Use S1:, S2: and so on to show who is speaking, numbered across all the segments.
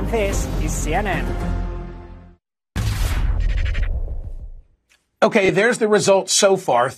S1: This is CNN.
S2: Okay, there's the results so far,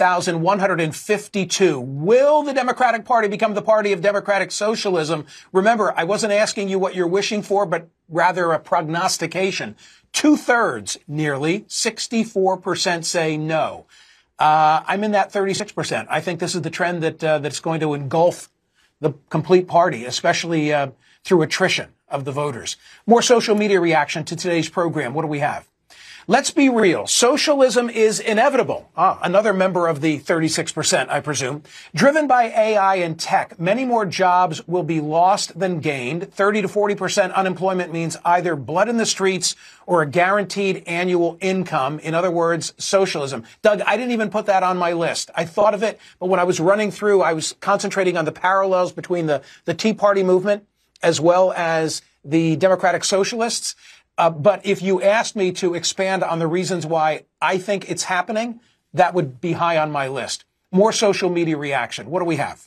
S2: 30,152. Will the Democratic Party become the party of democratic socialism? Remember, I wasn't asking you what you're wishing for, but rather a prognostication. 2/3, nearly 64% say no. I'm in that 36%. I think this is the trend that's going to engulf the complete party, especially through attrition of the voters. More social media reaction to today's program. What do we have? Let's be real. Socialism is inevitable. Another member of the 36%, I presume. Driven by AI and tech, many more jobs will be lost than gained. 30 to 40% unemployment means either blood in the streets or a guaranteed annual income. In other words, socialism. Doug, I didn't even put that on my list. I thought of it, but when I was running through, I was concentrating on the parallels between the Tea Party movement as well as the Democratic Socialists. But if you asked me to expand on the reasons why I think it's happening, that would be high on my list. More social media reaction. What do we have?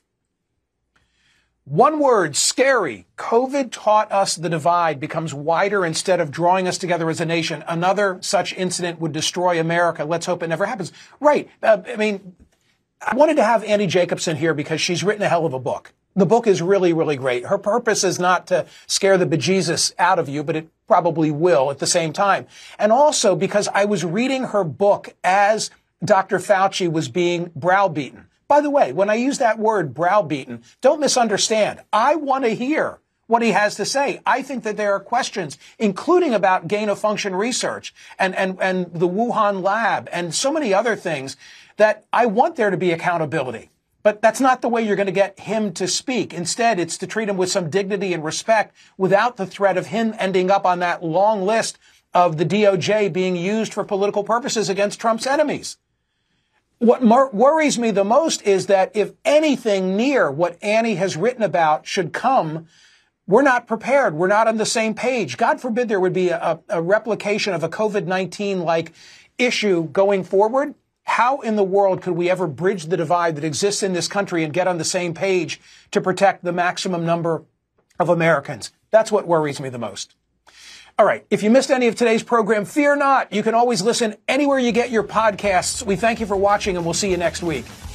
S2: One word, scary. COVID taught us the divide becomes wider instead of drawing us together as a nation. Another such incident would destroy America. Let's hope it never happens. Right. I wanted to have Annie Jacobsen here because she's written a hell of a book. The book is really, really great. Her purpose is not to scare the bejesus out of you, but it probably will at the same time. And also because I was reading her book as Dr. Fauci was being browbeaten. By the way, when I use that word browbeaten, don't misunderstand. I want to hear what he has to say. I think that there are questions, including about gain-of-function research and the Wuhan lab and so many other things that I want there to be accountability. But that's not the way you're going to get him to speak. Instead, it's to treat him with some dignity and respect without the threat of him ending up on that long list of the DOJ being used for political purposes against Trump's enemies. What worries me the most is that if anything near what Annie has written about should come, we're not prepared. We're not on the same page. God forbid there would be a replication of a COVID-19-like issue going forward. How in the world could we ever bridge the divide that exists in this country and get on the same page to protect the maximum number of Americans? That's what worries me the most. All right. If you missed any of today's program, fear not. You can always listen anywhere you get your podcasts. We thank you for watching, and we'll see you next week.